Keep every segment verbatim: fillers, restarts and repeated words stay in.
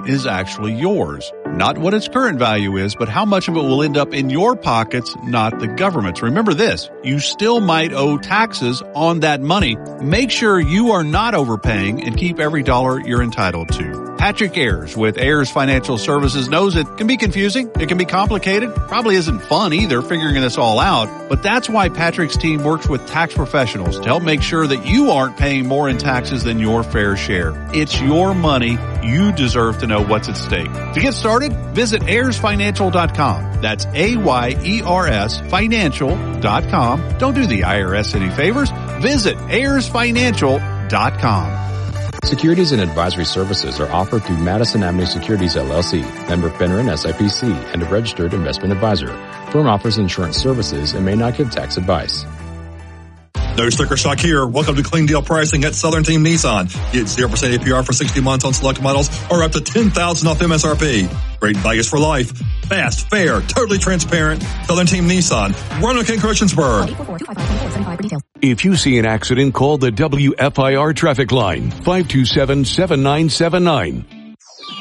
is actually yours. Not what its current value is, but how much of it will end up in your pockets, not the government's. Remember this, you still might owe taxes on that money. Make sure you are not overpaying and keep every dollar you're entitled to. Patrick Ayers with Ayers Financial Services knows it can be confusing, it can be complicated, probably isn't fun either figuring this all out, but that's why Patrick's team works with tax professionals to help make sure that you aren't paying more in taxes than your fair share. It's your money. You deserve to know what's at stake. To get started, visit ayers financial dot com. That's A Y E R S financial dot com. Don't do the I R S any favors. Visit ayers financial dot com. Securities and advisory services are offered through Madison Avenue Securities, L L C, member FINRA and S I P C, and a registered investment advisor. Firm offers insurance services and may not give tax advice. No sticker shock here. Welcome to Clean Deal Pricing at Southern Team Nissan. Get zero percent A P R for sixty months on select models or up to ten thousand dollars off M S R P. Great values for life. Fast, fair, totally transparent. Southern Team Nissan. Roanoke and Christiansburg. If you see an accident, call the W F I R traffic line, five two seven, seven nine seven nine.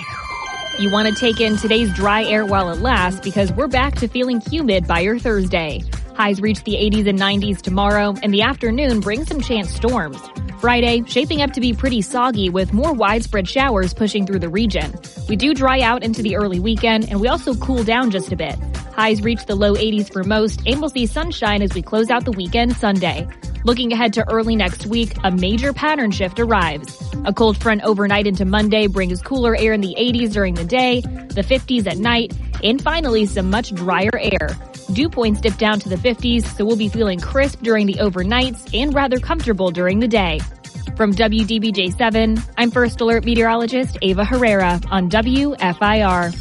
You want to take in today's dry air while it lasts because we're back to feeling humid by your Thursday. Highs reach the eighties and nineties tomorrow, and the afternoon brings some chance storms. Friday, shaping up to be pretty soggy with more widespread showers pushing through the region. We do dry out into the early weekend, and we also cool down just a bit. Highs reach the low eighties for most, and we'll see sunshine as we close out the weekend Sunday. Looking ahead to early next week, a major pattern shift arrives. A cold front overnight into Monday brings cooler air in the eighties during the day, the fifties at night, and finally some much drier air. Dew points dip down to the fifties, so we'll be feeling crisp during the overnights and rather comfortable during the day. From W D B J seven, I'm First Alert meteorologist Ava Herrera on W F I R.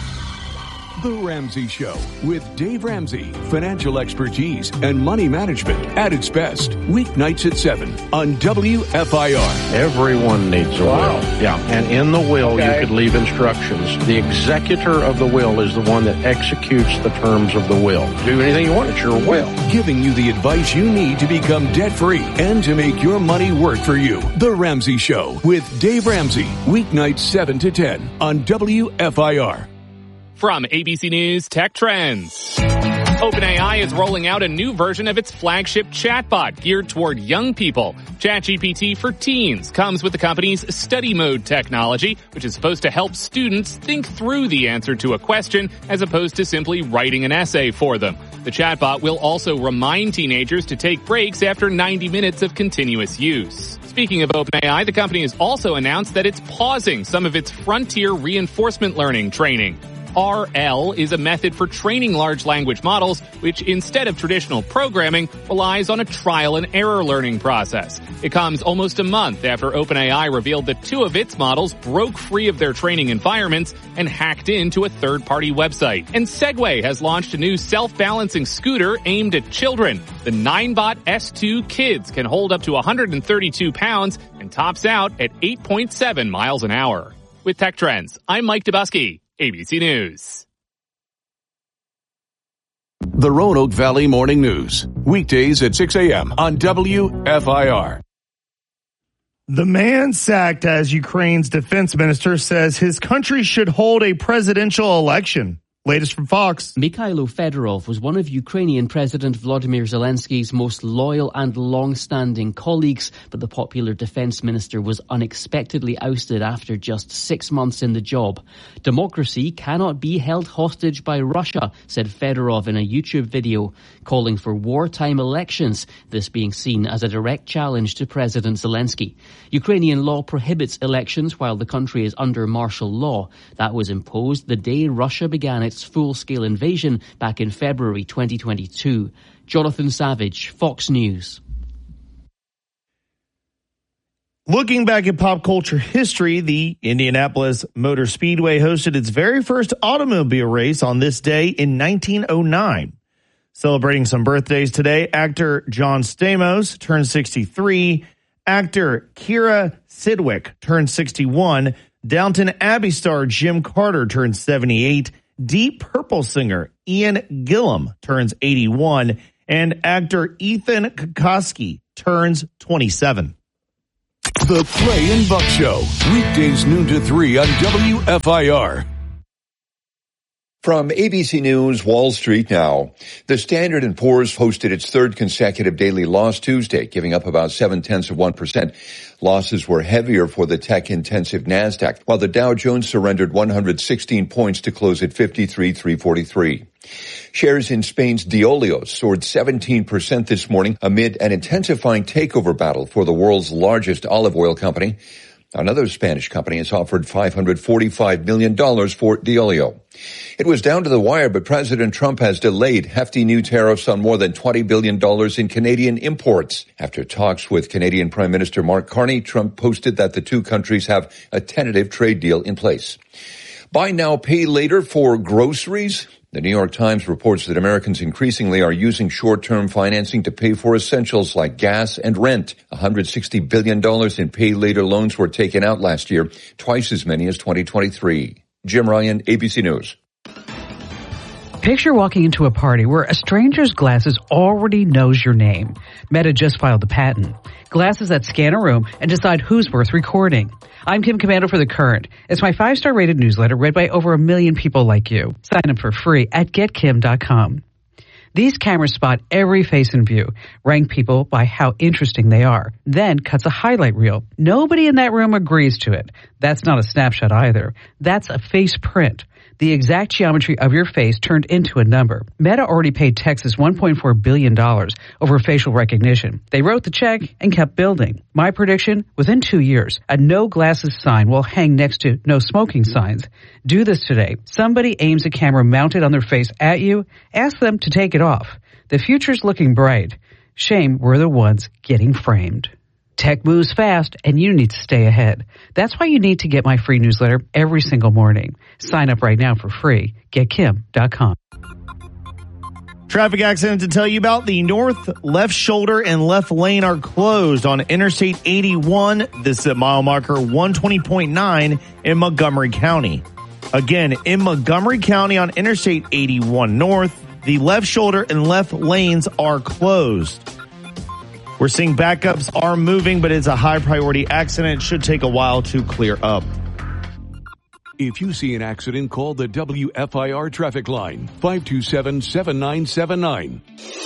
The Ramsey Show with Dave Ramsey. Financial expertise and money management at its best. Weeknights at seven on W F I R. Everyone needs a wow. will. Yeah, and in the will okay. you could leave instructions. The executor of the will is the one that executes the terms of the will. Do anything you want, it's your will. Giving you the advice you need to become debt-free and to make your money work for you. The Ramsey Show with Dave Ramsey. Weeknights seven to ten on W F I R. From A B C News Tech Trends. OpenAI is rolling out a new version of its flagship chatbot geared toward young people. ChatGPT for Teens comes with the company's study mode technology, which is supposed to help students think through the answer to a question as opposed to simply writing an essay for them. The chatbot will also remind teenagers to take breaks after ninety minutes of continuous use. Speaking of OpenAI, the company has also announced that it's pausing some of its frontier reinforcement learning training. R L is a method for training large language models, which instead of traditional programming, relies on a trial and error learning process. It comes almost a month after OpenAI revealed that two of its models broke free of their training environments and hacked into a third-party website. And Segway has launched a new self-balancing scooter aimed at children. The Ninebot S two Kids can hold up to one hundred thirty-two pounds and tops out at eight point seven miles an hour. With Tech Trends, I'm Mike Dubusky. A B C News. The Roanoke Valley Morning News. Weekdays at six a.m. on W F I R. The man sacked as Ukraine's defense minister says his country should hold a presidential election. Latest from Fox. Mikhailo Fedorov was one of Ukrainian President Volodymyr Zelensky's most loyal and long-standing colleagues, but the popular defense minister was unexpectedly ousted after just six months in the job. Democracy cannot be held hostage by Russia, said Fedorov in a YouTube video, calling for wartime elections, this being seen as a direct challenge to President Zelensky. Ukrainian law prohibits elections while the country is under martial law. That was imposed the day Russia began its full-scale invasion back in February twenty twenty-two. Jonathan Savage, Fox News. Looking back at pop culture history, the Indianapolis Motor Speedway hosted its very first automobile race on this day in nineteen oh nine. Celebrating some birthdays today, actor John Stamos turned sixty-three, actor Kira Sidwick turned sixty-one, Downton Abbey star Jim Carter turned seventy-eight, Deep Purple singer Ian Gillan turns eighty-one, and actor Ethan Kokoski turns twenty-seven. The Clay and Buck Show, weekdays noon to three on W F I R. From A B C News, Wall Street now. The Standard and Poor's posted its third consecutive daily loss Tuesday, giving up about seven-tenths of one percent. Losses were heavier for the tech-intensive NASDAQ, while the Dow Jones surrendered one hundred sixteen points to close at fifty-three thousand three hundred forty-three. Shares in Spain's Diolios soared seventeen percent this morning amid an intensifying takeover battle for the world's largest olive oil company. Another Spanish company has offered five hundred forty-five million dollars for Diolio. It was down to the wire, but President Trump has delayed hefty new tariffs on more than twenty billion dollars in Canadian imports. After talks with Canadian Prime Minister Mark Carney, Trump posted that the two countries have a tentative trade deal in place. Buy now, pay later for groceries. The New York Times reports that Americans increasingly are using short-term financing to pay for essentials like gas and rent. one hundred sixty billion dollars in pay-later loans were taken out last year, twice as many as twenty twenty-three. Jim Ryan, A B C News. Picture walking into a party where a stranger's glasses already knows your name. Meta just filed the patent. Glasses that scan a room and decide who's worth recording. I'm Kim Commando for The Current. It's my five-star rated newsletter read by over a million people like you. Sign up for free at get kim dot com. These cameras spot every face in view, rank people by how interesting they are, then cuts a highlight reel. Nobody in that room agrees to it. That's not a snapshot either. That's a face print. The exact geometry of your face turned into a number. Meta already paid Texas one point four billion dollars over facial recognition. They wrote the check and kept building. My prediction, within two years, a no glasses sign will hang next to no smoking signs. Do this today. Somebody aims a camera mounted on their face at you, ask them to take it off. The future's looking bright. Shame we're the ones getting framed. Tech moves fast, and you need to stay ahead. That's why you need to get my free newsletter every single morning. Sign up right now for free. get kim dot com. Traffic accident to tell you about. The north left shoulder and left lane are closed on Interstate eighty-one. This is at mile marker one twenty point nine in Montgomery County. Again, in Montgomery County on Interstate eighty-one North, the left shoulder and left lanes are closed. We're seeing backups are moving, but it's a high priority accident. It should take a while to clear up. If you see an accident, call the W F I R traffic line, five two seven, seven nine seven nine.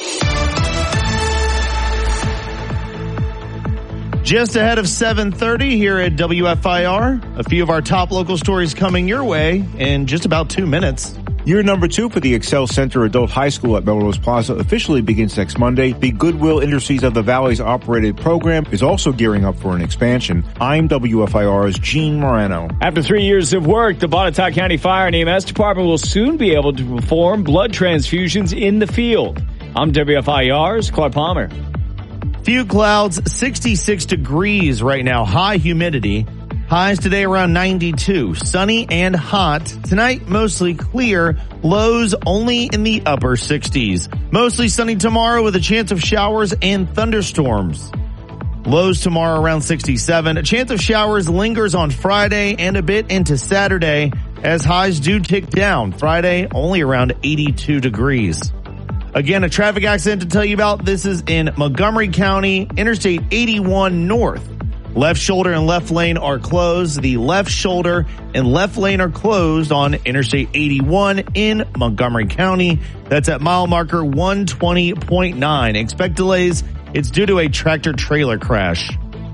Just ahead of seven thirty here at W F I R, a few of our top local stories coming your way in just about two minutes. Year number two for the Excel Center Adult High School at Melrose Plaza officially begins next Monday. The Goodwill Industries of the Valley's operated program is also gearing up for an expansion. I'm W F I R's Gene Morano. After three years of work, the Botetourt County Fire and E M S Department will soon be able to perform blood transfusions in the field. I'm W F I R's Clark Palmer. Few clouds, sixty-six degrees right now, high humidity. Highs today around ninety-two, sunny and hot. Tonight, mostly clear, lows only in the upper sixties. Mostly sunny tomorrow with a chance of showers and thunderstorms. Lows tomorrow around sixty-seven. A chance of showers lingers on Friday and a bit into Saturday as highs do tick down. Friday, only around eighty-two degrees. Again, a traffic accident to tell you about. This is in Montgomery County, Interstate eighty-one North. Left shoulder and left lane are closed. The left shoulder and left lane are closed on Interstate eighty-one in Montgomery County. That's at mile marker one twenty point nine. Expect delays. It's due to a tractor trailer crash.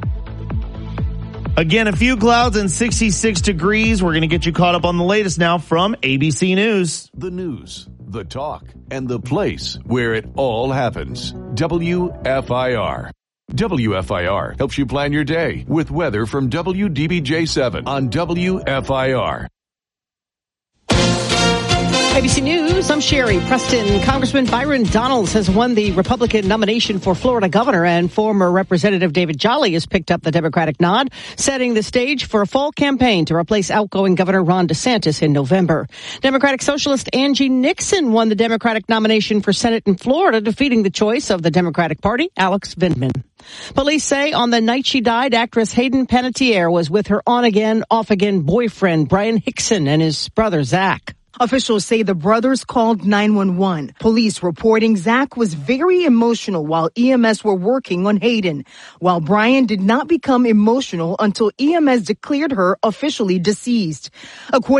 Again, a few clouds and sixty-six degrees. We're going to get you caught up on the latest now from A B C News. The news, the talk, and the place where it all happens. W F I R. W F I R helps you plan your day with weather from W D B J seven on W F I R. A B C News, I'm Sherry Preston. Congressman Byron Donalds has won the Republican nomination for Florida governor, and former Representative David Jolly has picked up the Democratic nod, setting the stage for a fall campaign to replace outgoing Governor Ron DeSantis in November. Democratic Socialist Angie Nixon won the Democratic nomination for Senate in Florida, defeating the choice of the Democratic Party, Alex Vindman. Police say on the night she died, actress Hayden Panettiere was with her on-again, off-again boyfriend, Brian Hickson, and his brother, Zach. Officials say the brothers called nine one one. Police reporting Zach was very emotional while E M S were working on Hayden, while Brian did not become emotional until E M S declared her officially deceased. According